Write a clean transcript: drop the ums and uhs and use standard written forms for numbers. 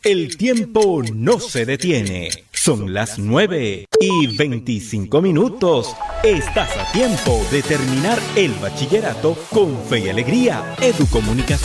El tiempo no se detiene. Son las 9:25. Estás a tiempo de terminar el bachillerato con fe y alegría. Educomunicación.